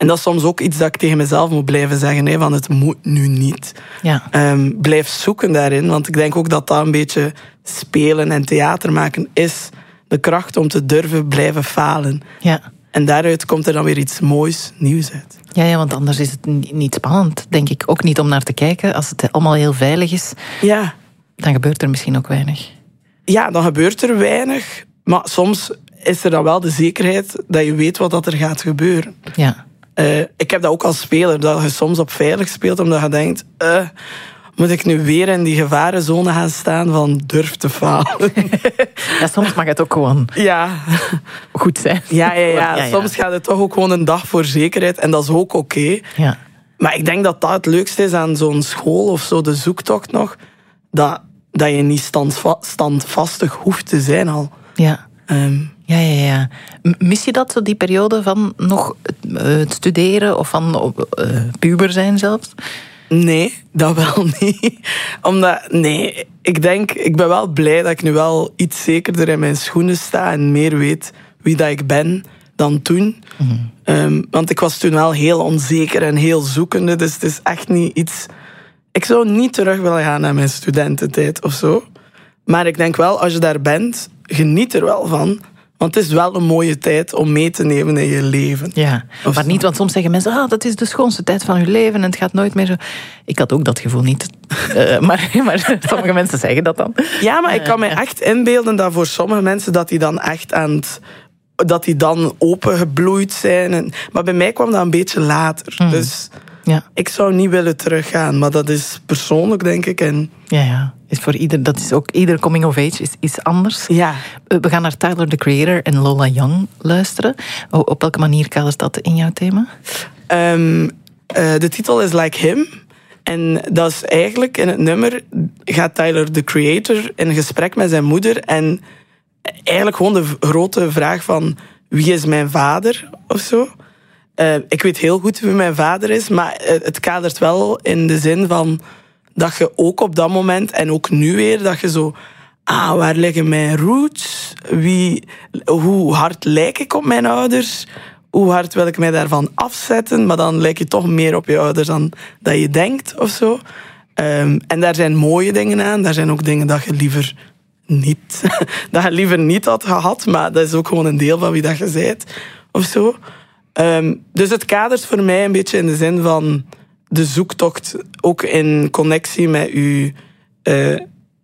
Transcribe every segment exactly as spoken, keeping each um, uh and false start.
En dat is soms ook iets dat ik tegen mezelf moet blijven zeggen. Hè, van het moet nu niet. Ja. Um, blijf zoeken daarin. Want ik denk ook dat dat een beetje spelen en theater maken is. De kracht om te durven blijven falen. Ja. En daaruit komt er dan weer iets moois, nieuws uit. Ja, ja, want anders is het niet spannend, denk ik. Ook niet om naar te kijken. Als het allemaal heel veilig is, ja. dan gebeurt er misschien ook weinig. Ja, dan gebeurt er weinig. Maar soms is er dan wel de zekerheid dat je weet wat er gaat gebeuren. Ja. Uh, ik heb dat ook als speler, dat je soms op veilig speelt, omdat je denkt... Uh, moet ik nu weer in die gevarenzone gaan staan van durf te falen? Ja, soms mag het ook gewoon ja. goed zijn. Ja, ja, ja. Ja, ja. Soms gaat het toch ook gewoon een dag voor zekerheid. En dat is ook oké. Okay. Ja. Maar ik denk dat dat het leukste is aan zo'n school of zo, de zoektocht nog. Dat, dat je niet standva- standvastig hoeft te zijn al. Ja. Um, Ja, ja, ja. Mis je dat, die periode van nog het studeren of van uh, puber zijn zelfs? Nee, dat wel niet. Omdat, nee, ik denk, ik ben wel blij dat ik nu wel iets zekerder in mijn schoenen sta en meer weet wie dat ik ben dan toen. Mm-hmm. Um, want ik was toen wel heel onzeker en heel zoekende, dus het is echt niet iets... Ik zou niet terug willen gaan naar mijn studententijd of zo. Maar ik denk wel, als je daar bent, geniet er wel van. Want het is wel een mooie tijd om mee te nemen in je leven. Ja, of maar niet, want soms zeggen mensen... Ah, dat is de schoonste tijd van je leven en het gaat nooit meer zo... Ik had ook dat gevoel niet. uh, maar, maar sommige mensen zeggen dat dan. Ja, maar ik kan me echt inbeelden dat voor sommige mensen... dat die dan echt aan het... dat die dan opengebloeid zijn. En, maar bij mij kwam dat een beetje later. Mm. Dus ja. ik zou niet willen teruggaan. Maar dat is persoonlijk, denk ik. En ja, ja. Is voor ieder, dat is ook ieder coming of age is iets anders. Ja. We gaan naar Tyler, the Creator en Lola Young luisteren. Op welke manier kadert dat in jouw thema? Um, uh, de titel is Like Him. En dat is eigenlijk, in het nummer gaat Tyler, the Creator, in gesprek met zijn moeder. En eigenlijk gewoon de grote vraag van... Wie is mijn vader? Of zo. Uh, ik weet heel goed wie mijn vader is. Maar het kadert wel in de zin van... dat je ook op dat moment, en ook nu weer, dat je zo... Ah, waar liggen mijn roots? Wie, hoe hard lijk ik op mijn ouders? Hoe hard wil ik mij daarvan afzetten? Maar dan lijk je toch meer op je ouders dan dat je denkt, of zo. Um, en daar zijn mooie dingen aan. Daar zijn ook dingen dat je liever niet... dat je liever niet had gehad. Maar dat is ook gewoon een deel van wie dat je bent, of zo. Um, dus het kadert voor mij een beetje in de zin van... de zoektocht, ook in connectie met uw uh,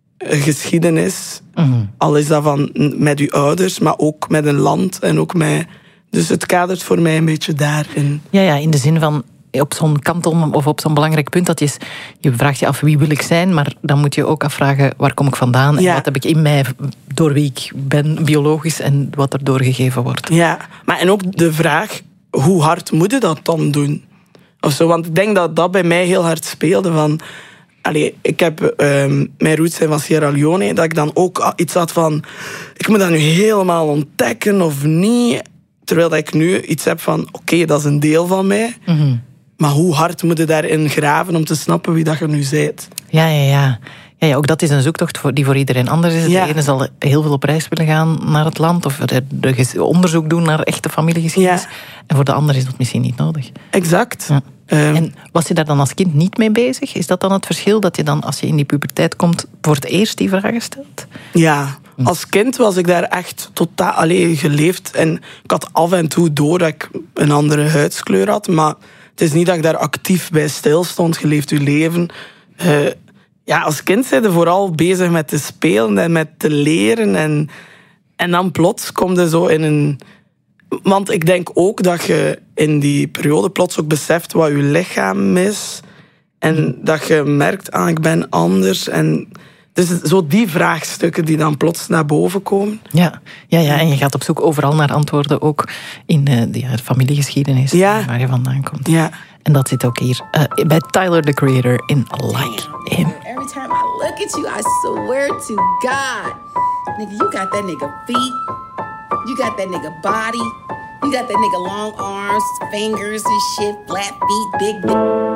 geschiedenis. Mm-hmm. Al is dat van met uw ouders, maar ook met een land en ook met... Dus het kadert voor mij een beetje daarin. Ja, ja, in de zin van op zo'n kantel of op zo'n belangrijk punt dat je, je vraagt je af wie wil ik zijn, maar dan moet je ook afvragen waar kom ik vandaan en ja. wat heb ik in mij door wie ik ben biologisch en wat er doorgegeven wordt. Ja, maar en ook de vraag, hoe hard moet je dat dan doen? Of zo, want ik denk dat dat bij mij heel hard speelde. Van, allee, ik heb um, mijn roots zijn van Sierra Leone. Dat ik dan ook iets had van... Ik moet dat nu helemaal ontdekken of niet. Terwijl dat ik nu iets heb van... Oké, okay, dat is een deel van mij. Mm-hmm. Maar hoe hard moet je daarin graven om te snappen wie dat je nu bent? Ja, ja, ja. Ja, ja, ook dat is een zoektocht voor, die voor iedereen anders is. Ja. De ene zal heel veel op reis willen gaan naar het land... of er, er onderzoek doen naar echte familiegeschiedenis. Ja. En voor de ander is dat misschien niet nodig. Exact. Ja. Um, en was je daar dan als kind niet mee bezig? Is dat dan het verschil? Dat je dan, als je in die puberteit komt... voor het eerst die vragen stelt? Ja, als kind was ik daar echt totaal alleen geleefd. En ik had af en toe door dat ik een andere huidskleur had. Maar het is niet dat ik daar actief bij stilstond. Je leeft je leven... Uh, Ja, als kind ben je vooral bezig met te spelen en met te leren. En, en dan plots kom je zo in een... Want ik denk ook dat je in die periode plots ook beseft wat je lichaam is. En dat je merkt, ah, ik ben anders. En dus zo die vraagstukken die dan plots naar boven komen. Ja, ja, ja, en je gaat op zoek overal naar antwoorden. Ook in uh, die familiegeschiedenis, ja. waar je vandaan komt. Ja. En dat zit ook hier uh, bij Tyler, the Creator, in Like Him. Every time I look at you, I swear to God. Nigga, you got that nigga feet. You got that nigga body. You got that nigga long arms, fingers and shit, flat feet, big dick.